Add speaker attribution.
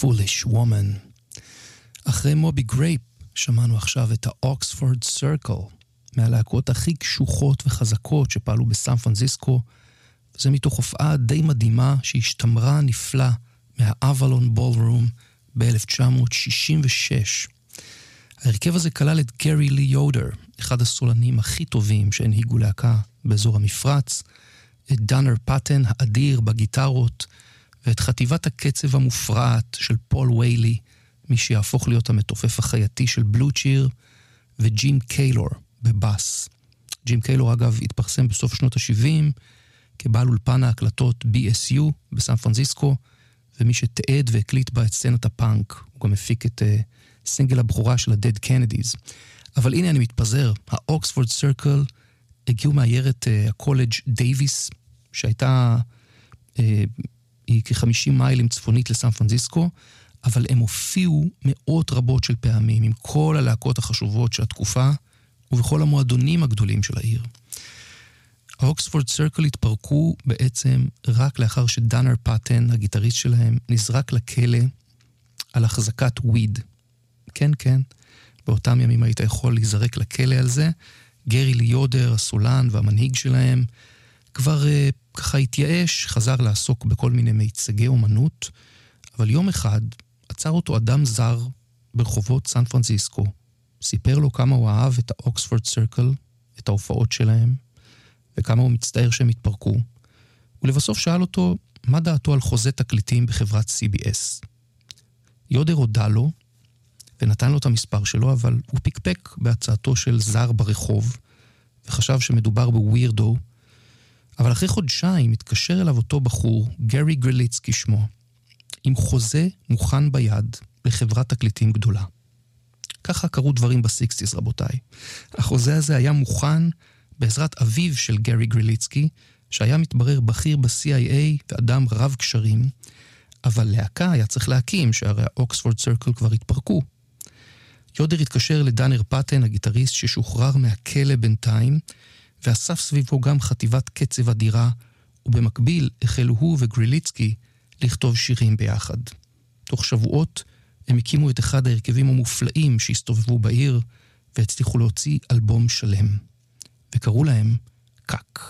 Speaker 1: Foolish Woman. אחרי מובי גרייפ שמענו עכשיו את האוקספורד סרקל, מהלהקות הכי קשוחות וחזקות שפעלו בסן פרנסיסקו, וזה מתוך הופעה די מדהימה שהשתמרה נפלא מהאבלון בולרום ב-1966. ההרכב הזה כלל את גרי לי יודר, אחד הסולנים הכי טובים שהנהיגו להקה באזור המפרץ, את דאנר פאטן האדיר בגיטרות, ואת חטיבת הקצב המופרעת של פול ויילי, מי שיהפוך להיות המתופף החייתי של בלו צ'יר, וג'ים קיילור בבאס. ג'ים קיילור אגב התפרסם בסוף שנות ה-70 כבעל אולפן ההקלטות BSU בסן פרנסיסקו, ומי שתעד והקליט בה את סצנת הפאנק. הוא גם הפיק את סינגל הבכורה של ה-Dead Kennedys. אבל הנה אני מתפזר, האוקספורד סרקל הגיעו מהעיירת הקולג' דייביס, שהייתה היא כ-50 מיילים צפונית לסן פרנסיסקו, אבל הם הופיעו מאות רבות של פעמים עם כל הלהקות החשובות של התקופה, ובכל המועדונים הגדולים של העיר. האוקספורד סרקל התפרקו בעצם רק לאחר שדאנר פאטן, הגיטריסט שלהם, נזרק לכלא על החזקת וויד. כן, כן, באותם ימים היית יכול להיזרק לכלא על זה. גרי לי יודר, הסולן והמנהיג שלהם, כבר ככה התייאש, חזר לעסוק בכל מיני מיצגי אומנות, אבל יום אחד עצר אותו אדם זר ברחובות סן פרנסיסקו, סיפר לו כמה הוא אהב את האוקספורד סרקל, את ההופעות שלהם, וכמה הוא מצטער שהם התפרקו, ולבסוף שאל אותו מה דעתו על חוזה תקליטים בחברת CBS. יודר הודע לו, ונתן לו את המספר שלו, אבל הוא פיקפק בהצעתו של זר ברחוב, וחשב שמדובר בווירדו, אבל אחרי חודשיים התקשר אליו אותו בחור, גרי גריליצקי שמו, עם חוזה מוכן ביד לחברת תקליטים גדולה. ככה קרו דברים ב-60s, רבותיי. החוזה הזה היה מוכן בעזרת אביו של גרי גריליצקי, שהיה מתברר בכיר ב-CIA ואדם רב קשרים, אבל להקה היה צריך להקים, שהרי האוקספורד סרקל כבר התפרקו. יודר התקשר לדאנר פאטן, הגיטריסט ששוחרר מהכלא בינתיים, ואסף סביבו גם חטיבת קצב אדירה, ובמקביל החלו הוא וגריליצקי לכתוב שירים ביחד. תוך שבועות הם הקימו את אחד ההרכבים המופלאים שהסתובבו בעיר, והצליחו להוציא אלבום שלם. וקראו להם קאק.